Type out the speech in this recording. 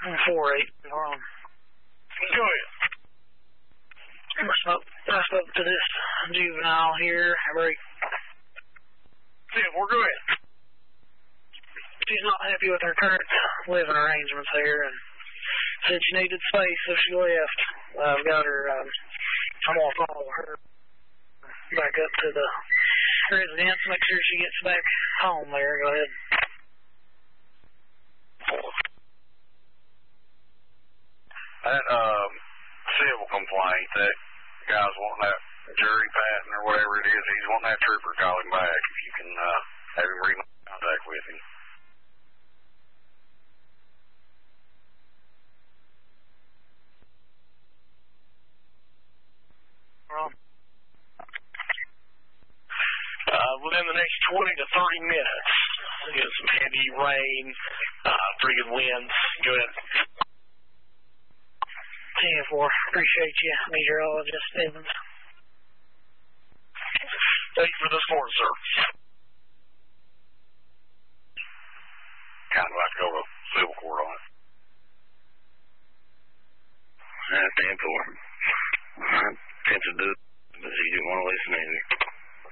4-8. Harlan. Go ahead. I spoke to this juvenile here. Break. 10-4, go ahead. She's not happy with her current living arrangements here and said she needed space, so she left. I've got her, I'm going to follow her back up to the residence, make sure she gets back home there. Go ahead. That civil complaint, that guy's wanting that jury patent or whatever it is, he's wanting that trooper to call him back if you can have him make contact with him. Within the next 20 to 30 minutes, we get some heavy rain, pretty good winds. Go ahead. 10-4. Appreciate you, meteorologist Evans. Thank you for the support, sir. Kind of like to go to civil court on it. 10-4. Tend to do it, but he didn't want to listen to me.